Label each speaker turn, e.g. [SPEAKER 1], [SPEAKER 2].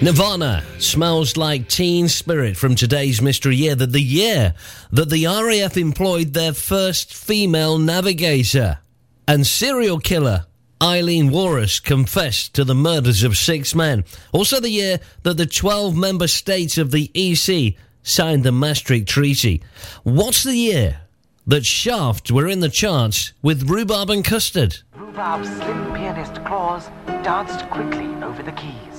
[SPEAKER 1] Nirvana, Smells Like Teen Spirit from today's Mystery Year, the year that the RAF employed their first female navigator. And serial killer Eileen Walrus confessed to the murders of 6 men. Also the year that the 12 member states of the EC signed the Maastricht Treaty. What's the year that Shaft were in the charts with Rhubarb and Custard?
[SPEAKER 2] Rhubarb's slim pianist claws danced quickly over the keys.